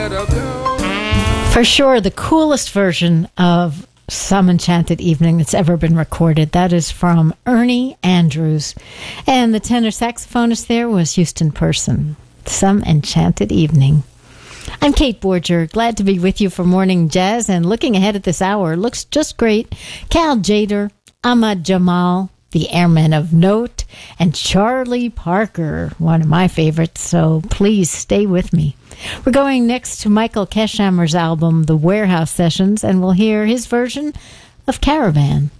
For sure, the coolest version of Some Enchanted Evening that's ever been recorded. That is from Ernie Andrews. And the tenor saxophonist there was Houston Person. Some Enchanted Evening. I'm Kate Borger, glad to be with you for Morning Jazz, and looking ahead at this hour, looks just great. Cal Tjader, Ahmad Jamal, the Airmen of Note, and Charlie Parker, one of my favorites, so please stay with me. We're going next to Michael Keshammer's album, The Warehouse Sessions, and we'll hear his version of Caravan.